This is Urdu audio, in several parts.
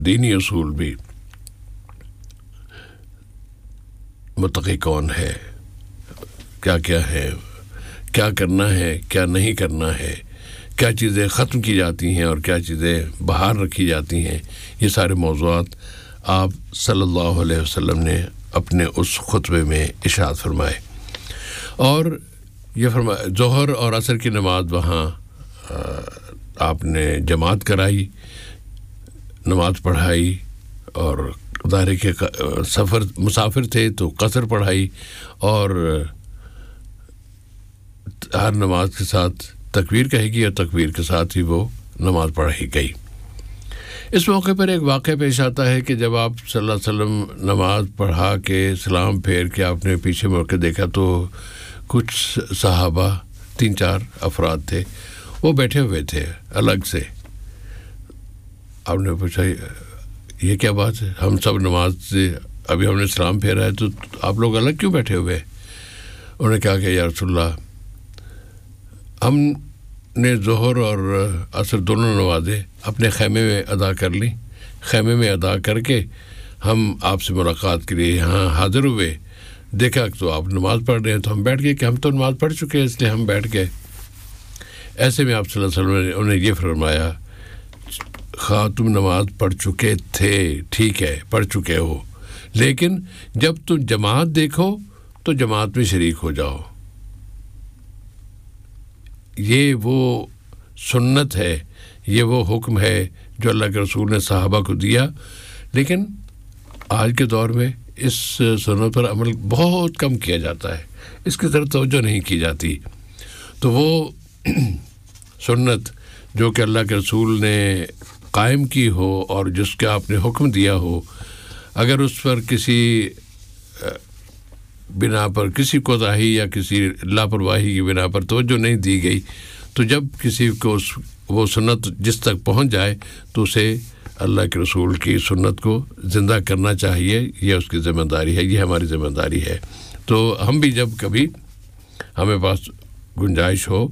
دینی اصول بھی متقی کون ہے، کیا کیا ہے، کیا کرنا ہے، کیا نہیں کرنا ہے، کیا چیزیں ختم کی جاتی ہیں اور کیا چیزیں باہر رکھی جاتی ہیں، یہ سارے موضوعات آپ صلی اللہ علیہ وسلم نے اپنے اس خطبے میں ارشاد فرمائے. اور یہ فرمایا ظہر اور عصر کی نماز وہاں آپ نے جماعت کرائی، نماز پڑھائی، اور ظاہر کے مسافر تھے تو قصر پڑھائی، اور ہر نماز کے ساتھ تکبیر کہی گئی اور تکبیر کے ساتھ ہی وہ نماز پڑھی گئی. اس موقع پر ایک واقعہ پیش آتا ہے کہ جب آپ صلی اللہ علیہ وسلم نماز پڑھا کے سلام پھیر کے آپ نے پیچھے مڑ کے دیکھا تو کچھ صحابہ 3-4 افراد تھے، وہ بیٹھے ہوئے تھے الگ سے. آپ نے پوچھا یہ کیا بات ہے، ہم سب نماز سے ابھی ہم نے سلام پھیرا ہے تو آپ لوگ الگ کیوں بیٹھے ہوئے؟ انہوں نے کہا کہ یا رسول اللہ، ہم نے ظہر اور عصر دونوں نمازیں اپنے خیمے میں ادا کر لیں. خیمے میں ادا کر کے ہم آپ سے ملاقات کے لیے یہاں حاضر ہوئے، دیکھا تو آپ نماز پڑھ رہے ہیں تو ہم بیٹھ گئے کہ ہم تو نماز پڑھ چکے ہیں، اس لیے ہم بیٹھ گئے. ایسے میں آپ صلی اللہ علیہ وسلم نے انہیں یہ فرمایا، خواہ تم نماز پڑھ چکے تھے، ٹھیک ہے پڑھ چکے ہو، لیکن جب تم جماعت دیکھو تو جماعت میں شریک ہو جاؤ. یہ وہ سنت ہے، یہ وہ حکم ہے جو اللہ کے رسول نے صحابہ کو دیا، لیکن آج کے دور میں اس سنت پر عمل بہت کم کیا جاتا ہے، اس کی طرف توجہ نہیں کی جاتی. تو وہ سنت جو کہ اللہ کے رسول نے قائم کی ہو اور جس کا آپ نے حکم دیا ہو، اگر اس پر کسی بنا پر کسی کوتاہی یا کسی لاپرواہی کی بنا پر توجہ نہیں دی گئی تو جب کسی کو وہ سنت جس تک پہنچ جائے تو اسے اللہ کے رسول کی سنت کو زندہ کرنا چاہیے. یہ اس کی ذمہ داری ہے، یہ ہماری ذمہ داری ہے. تو ہم بھی جب کبھی ہمیں پاس گنجائش ہو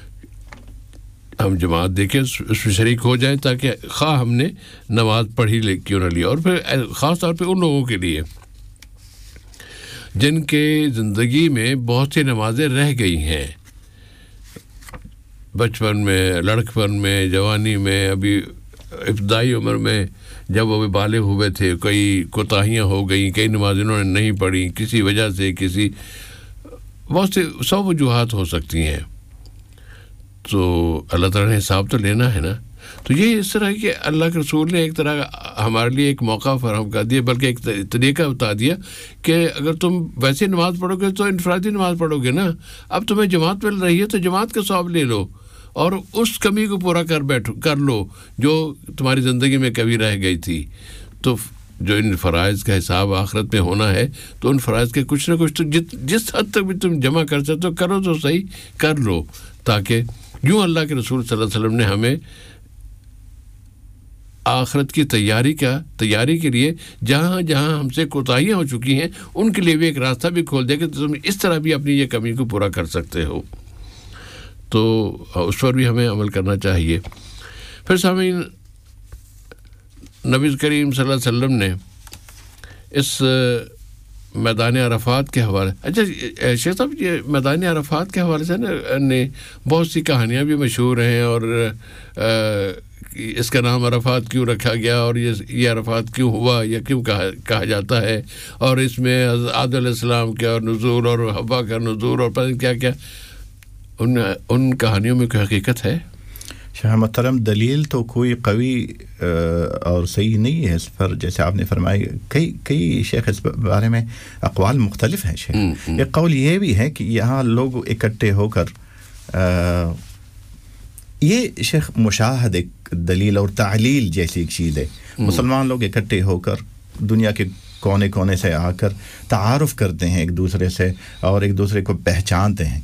ہم جماعت دیکھیں، اس میں شریک ہو جائیں، تاکہ خواہ ہم نے نماز پڑھی کیوں نہ لی. اور پھر خاص طور پہ ان لوگوں کے لیے جن کے زندگی میں بہت سی نمازیں رہ گئی ہیں، بچپن میں، لڑکپن میں، جوانی میں، ابھی ابتدائی عمر میں جب وہ بالغ ہوئے تھے، کئی کوتاہیاں ہو گئیں، کئی نمازیں انہوں نے نہیں پڑھی کسی وجہ سے، کسی بہت سے 100 وجوہات ہو سکتی ہیں. تو اللہ تعالیٰ نے حساب تو لینا ہے نا. تو یہ اس طرح کہ اللہ کے رسول نے ایک طرح ہمارے لیے ایک موقع فراہم کر دیا، بلکہ ایک طریقہ بتا دیا کہ اگر تم ویسے نماز پڑھو گے تو انفرادی نماز پڑھو گے نا، اب تمہیں جماعت مل رہی ہے تو جماعت کا ثواب لے لو اور اس کمی کو پورا کر لو جو تمہاری زندگی میں کبھی رہ گئی تھی. تو جو ان فرائض کا حساب آخرت میں ہونا ہے تو ان فرائض کے کچھ نہ کچھ تو جس حد تک بھی تم جمع کر سکتے ہو کرو تو صحیح کر لو، تاکہ یوں اللہ کے رسول صلی اللہ علیہ وسلم نے ہمیں آخرت کی تیاری کے لیے جہاں جہاں ہم سے کوتاہیاں ہو چکی ہیں ان کے لیے بھی ایک راستہ بھی کھول دیا کہ تم اس طرح بھی اپنی یہ کمی کو پورا کر سکتے ہو. تو اس پر بھی ہمیں عمل کرنا چاہیے. پھر سامعین، نبی کریم صلی اللہ علیہ وسلم نے اس میدان عرفات کے حوالے، اچھا شیخ صاحب، یہ میدان عرفات کے حوالے سے نے بہت سی کہانیاں بھی مشہور ہیں، اور اس کا نام عرفات کیوں رکھا گیا اور یہ عرفات کیوں ہوا یا کیوں کہا جاتا ہے، اور اس میں آدم علیہ السلام کا نزول اور حوا کا نزول اور پتہ کیا کیا، ان کہانیوں میں کوئی حقیقت ہے؟ شاہ محترم، دلیل تو کوئی قوی اور صحیح نہیں ہے اس پر. جیسے آپ نے فرمایا کئی شیخ اس بارے میں اقوال مختلف ہیں. شیخ ایک قول یہ بھی ہے کہ یہاں لوگ اکٹھے ہو کر یہ شیخ مشاہد ایک دلیل اور تعلیل جیسی ایک چیز ہے. مسلمان لوگ اکٹھے ہو کر دنیا کے کونے کونے سے آ کر تعارف کرتے ہیں ایک دوسرے سے اور ایک دوسرے کو پہچانتے ہیں.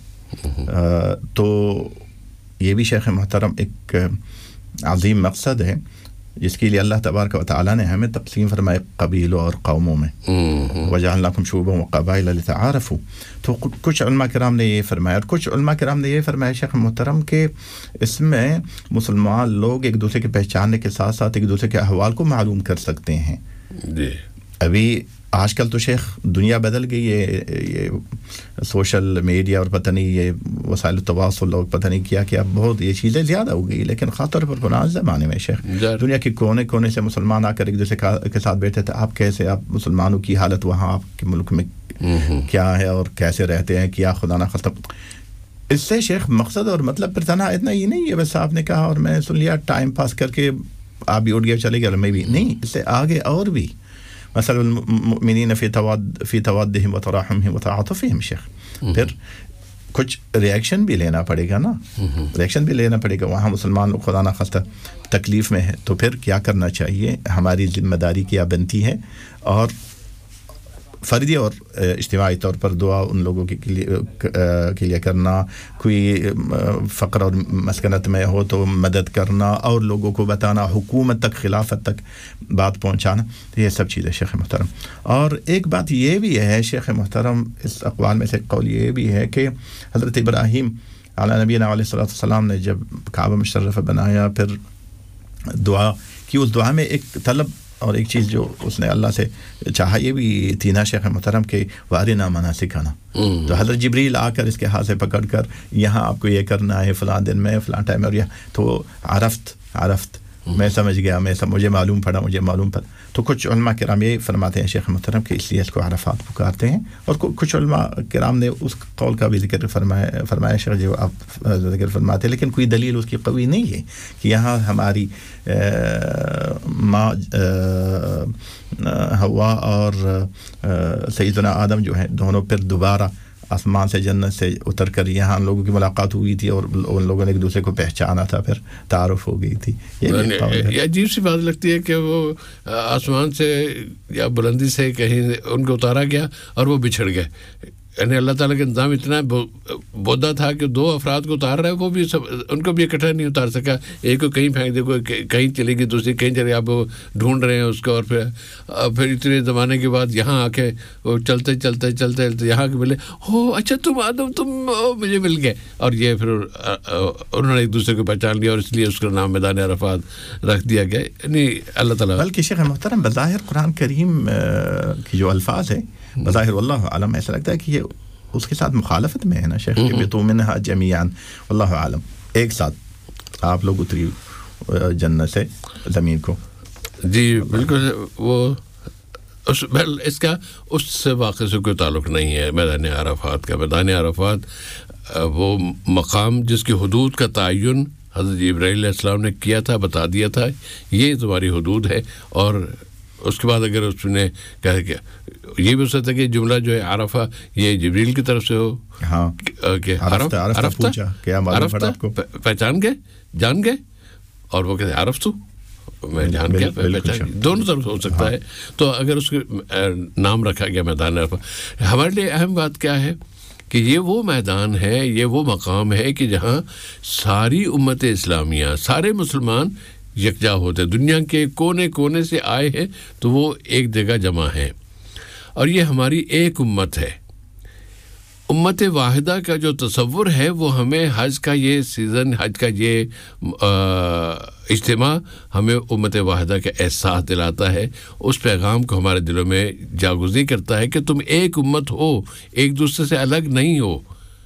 تو یہ بھی شیخ محترم ایک عظیم مقصد ہے. جس کے لیے اللہ تبارک و تعالیٰ نے ہمیں تقسیم فرمائے قبیلوں اور قوموں میں وجعلناکم شعوبا وقبائل لتعارفوا. تو کچھ علماء کرام نے یہ فرمایا اور کچھ علماء کرام نے یہ فرمایا شیخ محترم کہ اس میں مسلمان لوگ ایک دوسرے کے پہچاننے کے ساتھ ساتھ ایک دوسرے کے احوال کو معلوم کر سکتے ہیں. جی ابھی آج کل تو شیخ دنیا بدل گئی ہے, یہ سوشل میڈیا اور پتہ نہیں یہ وسائل التواصل لوگ پتہ نہیں کیا بہت یہ چیزیں زیادہ ہو گئی, لیکن خاص طور پر پرانے زمانے میں شیخ دنیا کے کونے کونے سے مسلمان آ کر ایک دوسرے کے ساتھ بیٹھے تھے. آپ کیسے, آپ مسلمانوں کی حالت وہاں آپ کے ملک میں کیا ہے اور کیسے رہتے ہیں, کیا خدا نہ خواستہ. اس سے شیخ مقصد اور مطلب پھر تنہا اتنا ہی نہیں ہے بس آپ نے کہا اور میں سن لیا ٹائم پاس کر کے آپ بھی اٹھ گئے چلے گئے, میں بھی نہیں, اس سے آگے اور بھی مثلا المؤمنین فی توادہم وتراحمہم وتعاطفہم. شیخ پھر کچھ ریئیکشن بھی لینا پڑے گا نا, ریئیکشن بھی لینا پڑے گا. وہاں مسلمان لوگ خدا نہ خواستہ تکلیف میں ہے تو پھر کیا کرنا چاہیے, ہماری ذمہ داری کیا بنتی ہے, اور فردی اور اجتماعی طور پر دعا ان لوگوں کے لیے کرنا, کوئی فقر اور مسکنت میں ہو تو مدد کرنا, اور لوگوں کو بتانا, حکومت تک خلافت تک بات پہنچانا, تو یہ سب چیزیں شیخ محترم. اور ایک بات یہ بھی ہے شیخ محترم, اس اقوال میں سے قول یہ بھی ہے کہ حضرت ابراہیم علیہ نبینا علیہ الصلوۃ والسلام نے جب کعبہ مشرفہ بنایا پھر دعا کی, اس دعا میں ایک طلب اور ایک چیز جو اس نے اللہ سے چاہا یہ بھی تھی نا شیخ محترم کہ وارنا مناسکنا. تو حضرت جبریل آ کر اس کے ہاتھ سے پکڑ کر یہاں آپ کو یہ کرنا ہے فلاں دن میں فلاں ٹائم میں, اور یہ تو عرفت میں سمجھ گیا, مجھے معلوم پڑا. تو کچھ علماء کرام یہ فرماتے ہیں شیخ محترم کہ اس لیے اس کو عرفات پکارتے ہیں, اور کچھ علماء کرام نے اس قول کا بھی ذکر فرمایا شیخ جو آپ ذکر فرماتے ہیں, لیکن کوئی دلیل اس کی قوی نہیں ہے کہ یہاں ہماری ماں حوا اور سیدنا آدم جو ہیں دونوں پھر دوبارہ آسمان سے جنت سے اتر کر یہاں لوگوں کی ملاقات ہوئی تھی اور ان لوگوں نے ایک دوسرے کو پہچانا تھا, پھر تعارف ہو گئی تھی. یہ عجیب سی بات لگتی ہے کہ وہ آسمان سے یا بلندی سے کہیں ان کو اتارا گیا اور وہ بچھڑ گئے. یعنی اللہ تعالیٰ کا نظام اتنا بودا تھا کہ دو افراد کو اتار رہا ہے, وہ بھی ان کو بھی اکٹھا نہیں اتار سکا. ایک کو کہیں پھینک دے, کوئی کہیں چلے گی, دوسری کہیں چلے, آپ ڈھونڈ رہے ہیں اس کو, اور پھر اتنے زمانے کے بعد یہاں آ کے وہ چلتے یہاں کے ملے, ہو اچھا تم آدم تم مجھے مل گئے, اور یہ پھر انہوں نے ایک دوسرے کو پہچان لیا, اور اس لیے اس کا نام میدان عرفات رکھ دیا گیا. یعنی اللہ تعالیٰ بلکہ شیخ محترم بظاہر قرآن کریم کی جو الفاظ ہے بظاہر واللہ عالم ایسا لگتا ہے کہ یہ اس کے ساتھ مخالفت میں ہے نا شیخ, کہ تو منہا جمیعاً واللہ عالم, ایک ساتھ آپ لوگ اتری جنت سے زمین کو. جی بالکل, وہ اس کا اس سے واقعے سے کوئی تعلق نہیں ہے میدان عرفات کا. میدان عرفات وہ مقام جس کی حدود کا تعین حضرت ابراہیم علیہ السلام نے کیا تھا, بتا دیا تھا یہ تمہاری حدود ہے. اور اس کے بعد اگر اس نے کہا کہ یہ بھی ہو سکتا ہے کہ جملہ جو ہے عرفہ یہ جبریل کی طرف سے ہو, ہاں کہ عرفہ پہچان گئے, جان گئے, اور وہ کہتے ہیں عرف تو میں جان گیا, پہچان, دونوں طرف ہو سکتا ہے. تو اگر اس کا نام رکھا گیا میدان عرفہ, ہمارے لیے اہم بات کیا ہے کہ یہ وہ میدان ہے, یہ وہ مقام ہے کہ جہاں ساری امت اسلامیہ, سارے مسلمان یکجا ہوتے, دنیا کے کونے کونے سے آئے ہیں تو وہ ایک جگہ جمع ہیں, اور یہ ہماری ایک امت ہے. امت واحدہ کا جو تصور ہے وہ ہمیں حج کا یہ سیزن, حج کا یہ اجتماع ہمیں امت واحدہ کا احساس دلاتا ہے, اس پیغام کو ہمارے دلوں میں جاگزی کرتا ہے کہ تم ایک امت ہو, ایک دوسرے سے الگ نہیں ہو.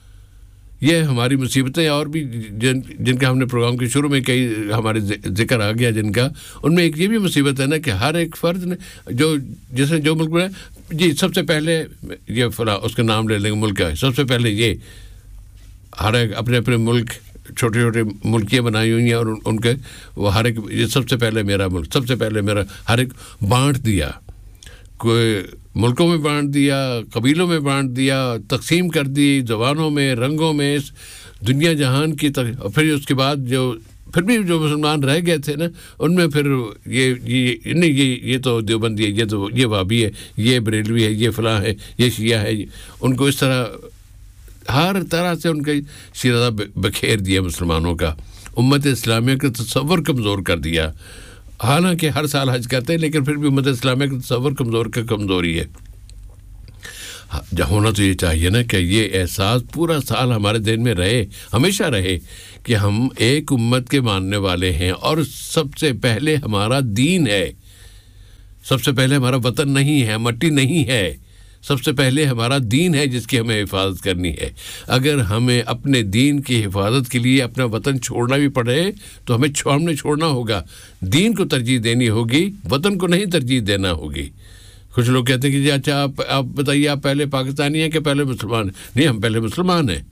یہ ہماری مصیبتیں اور بھی جن کا ہم نے پروگرام کے شروع میں کئی ہمارے ذکر آ گیا جن کا, ان میں ایک یہ بھی مصیبت ہے نا کہ ہر ایک فرد نے جس نے جو ملک میں جی سب سے پہلے یہ فلاں اس کا نام لے لیں گے ملک کا, سب سے پہلے یہ ہر ایک اپنے اپنے ملک چھوٹے چھوٹے ملکیاں بنائی ہوئی ہیں, اور ان کے وہ ہر ایک یہ سب سے پہلے میرا ملک, سب سے پہلے میرا, ہر ایک بانٹ دیا, کوئی ملکوں میں بانٹ دیا, قبیلوں میں بانٹ دیا, تقسیم کر دی, زبانوں میں, رنگوں میں, دنیا جہان کی اور پھر اس کے بعد پھر بھی جو مسلمان رہ گئے تھے نا ان میں پھر یہ تو دیوبندی ہے, یہ وہابی ہے, یہ بریلوی ہے, یہ فلاں ہے, یہ شیعہ ہے, ان کو اس طرح ہر طرح سے ان کا شیرازہ بکھیر دیا مسلمانوں کا, امت اسلامیہ کا تصور کمزور کر دیا. حالانکہ ہر سال حج کرتے ہیں لیکن پھر بھی امت اسلامیہ کا تصور کمزوری ہے. ہونا تو یہ چاہیے نا کہ یہ احساس پورا سال ہمارے ذہن میں رہے, ہمیشہ رہے کہ ہم ایک امت کے ماننے والے ہیں اور سب سے پہلے ہمارا دین ہے, سب سے پہلے ہمارا وطن نہیں ہے, مٹی نہیں ہے, سب سے پہلے ہمارا دین ہے جس کی ہمیں حفاظت کرنی ہے. اگر ہمیں اپنے دین کی حفاظت کے لیے اپنا وطن چھوڑنا بھی پڑے تو ہمیں چھوڑنا ہوگا, دین کو ترجیح دینی ہوگی, وطن کو نہیں ترجیح دینا ہوگی. کچھ لوگ کہتے ہیں کہ جی اچھا آپ بتائیے آپ پہلے پاکستانی ہیں کہ پہلے مسلمان؟ نہیں, ہم پہلے مسلمان ہیں.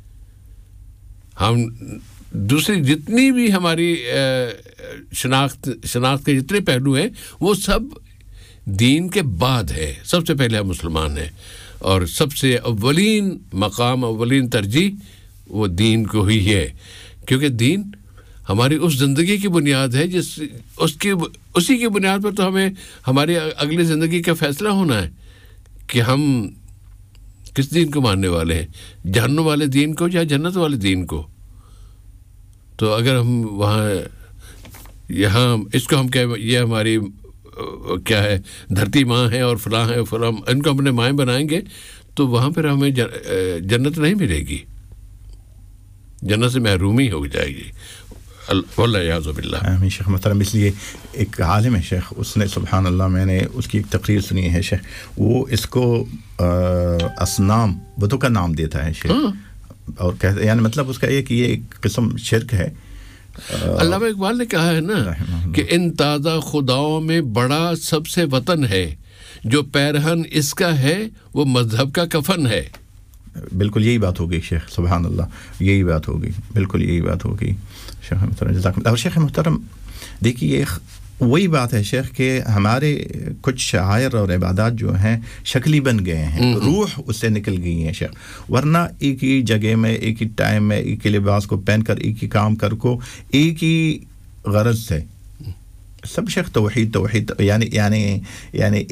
ہم دوسری جتنی بھی ہماری شناخت کے جتنے پہلو ہیں وہ سب دین کے بعد ہے. سب سے پہلے ہم مسلمان ہیں اور سب سے اولین مقام, اولین ترجیح وہ دین کو ہی ہے, کیونکہ دین ہماری اس زندگی کی بنیاد ہے اسی کی بنیاد پر تو ہمیں ہماری اگلی زندگی کا فیصلہ ہونا ہے کہ ہم کس دین کو ماننے والے ہیں, جہنم والے دین کو یا جنت والے دین کو. تو اگر ہم یہاں اس کو ہم یہ ہماری کیا ہے دھرتی ماں ہے اور فلاں ہے فلاں, ان کو اپنے مائیں بنائیں گے تو وہاں پر ہمیں جنت نہیں ملے گی, جنت سے محرومی ہو جائے گی. والعیاذ باللہ. آمین. شیخ محترم, اس لیے ایک عالم ہے شیخ, اس نے سبحان اللہ, میں نے اس کی ایک تقریر سنی ہے شیخ, وہ اس کو اصنام بتوں کا نام دیتا ہے شیخ, اور کہتے یعنی مطلب اس کا یہ کہ یہ ایک قسم شرک ہے. علامہ اقبال نے کہا ہے نا کہ ان تازہ خداؤں میں بڑا سب سے وطن ہے, جو پیرہن اس کا ہے وہ مذہب کا کفن ہے. بالکل یہی بات ہوگی شیخ, سبحان اللہ, یہی بات ہوگی, بالکل یہی بات ہوگی شیخ محترم, جزاک اللہ. اور شیخ محترم دیکھیے وہی بات ہے شیخ کہ ہمارے کچھ شعائر اور عبادات جو ہیں شکلی بن گئے ہیں, روح اس سے نکل گئی ہیں شیخ, ورنہ ایک ہی جگہ میں, ایک ہی ٹائم میں, ایک ہی لباس کو پہن کر, ایک ہی کام کر کو, ایک ہی غرض سے سب شیخ توحید یعنی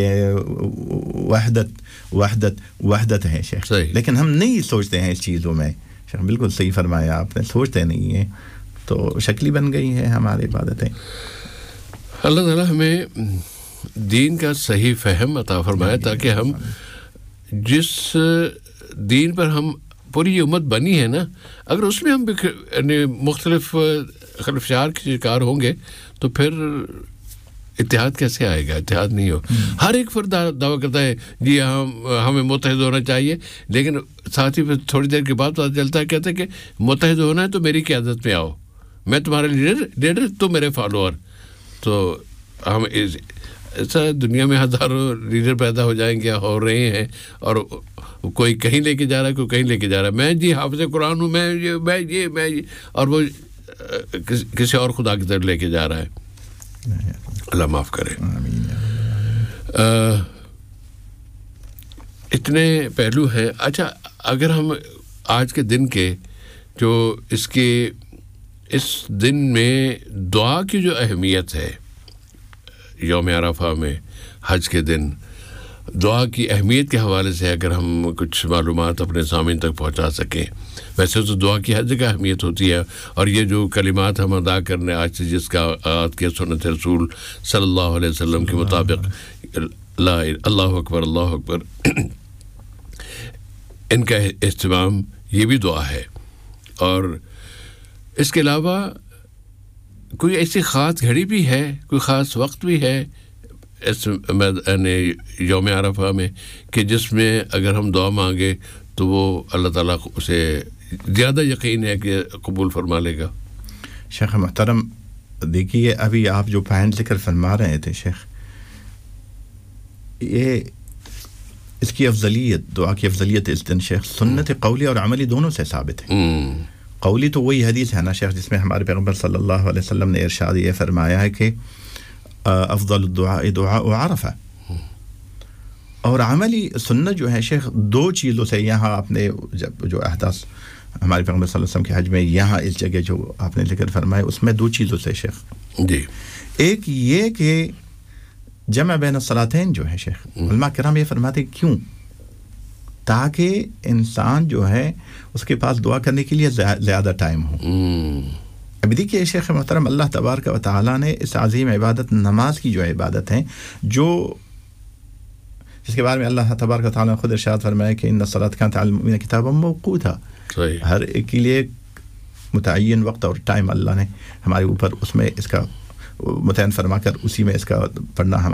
وحدت ہے شیخ. لیکن ہم نہیں سوچتے ہیں اس چیزوں میں شیخ, بالکل صحیح فرمایا آپ نے, سوچتے نہیں ہیں, تو شکلی بن گئی ہیں ہماری عبادتیں. اللہ تعالیٰ ہمیں دین کا صحیح فہم عطا فرمائے تاکہ ہم جس دین پر ہم پوری امت بنی ہے نا, اگر اس میں ہم مختلف خلفشار کے شکار ہوں گے تو پھر اتحاد کیسے آئے گا؟ اتحاد نہیں ہو. ہر ایک فرد دعویٰ کرتا ہے جی ہمیں متحد ہونا چاہیے, لیکن ساتھ ہی پھر تھوڑی دیر کے بعد پتہ چلتا ہے, کہتے ہیں کہ متحد ہونا ہے تو میری قیادت میں آؤ, میں تمہارا لیڈر تو میرے فالوور. تو ہم ایسا دنیا میں ہزاروں لیڈر پیدا ہو جائیں گے, ہو رہے ہیں, اور کوئی کہیں لے کے جا رہا ہے, کوئی کہیں لے کے جا رہا ہے, میں جی حافظ قرآن ہوں, میں یہ اور وہ کسی اور خدا کی طرف لے کے جا رہا ہے. اللہ معاف کرے. اتنے پہلو ہیں. اچھا, اگر ہم آج کے دن کے جو اس دن میں دعا کی جو اہمیت ہے, یوم عرفہ میں حج کے دن دعا کی اہمیت کے حوالے سے اگر ہم کچھ معلومات اپنے سامعین تک پہنچا سکیں. ویسے تو دعا کی ہر جگہ اہمیت ہوتی ہے, اور یہ جو کلمات ہم ادا کرنے آج سے جس کا آغاز کیا سنت رسول صلی اللہ علیہ وسلم کے مطابق, اللہ اکبر اللہ اکبر, ان کا اہتمام یہ بھی دعا ہے. اور اس کے علاوہ کوئی ایسی خاص گھڑی بھی ہے, کوئی خاص وقت بھی ہے اس یوم عرفہ میں کہ جس میں اگر ہم دعا مانگے تو وہ اللہ تعالیٰ اسے زیادہ یقین ہے کہ قبول فرما لے گا. شیخ محترم دیکھیے, ابھی آپ جو پوائنٹ ذکر فرما رہے تھے شیخ, یہ اس کی افضلیت, دعا کی افضلیت اس دن شیخ سنت قولی اور عملی دونوں سے ثابت ہے. قولی تو وہی حدیث ہے نا شیخ جس میں ہمارے پیغمبر صلی اللہ علیہ وسلم نے ارشاد یہ فرمایا ہے کہ افضل الدعاء دعاء عرفہ, اور عملی سنت جو ہے شیخ دو چیزوں سے, یہاں آپ نے جو احداث ہمارے پیغمبر صلی اللہ علیہ وسلم کے حج میں یہاں اس جگہ جو آپ نے ذکر فرمایا اس میں دو چیزوں سے شیخ. جی, ایک یہ کہ جمع بین الصلاتین جو ہے شیخ, علماء کرام یہ فرماتے کیوں, تاکہ انسان جو ہے اس کے پاس دعا کرنے کے لیے زیادہ ٹائم ہو. ابھی دیکھیے شیخ محترم، اللہ تبارک و تعالیٰ نے اس عظیم عبادت نماز کی جو عبادت ہیں، جو جس کے بارے میں اللہ تبارک و تعالیٰ نے خود ارشاد فرمایا کہ ان الصلاۃ کانت علی المؤمنین کتابا موقوتا، ہر ایک کے لیے متعین وقت اور ٹائم اللہ نے ہمارے اوپر اس میں اس کا متعین فرما کر اسی میں اس کا پڑھنا ہم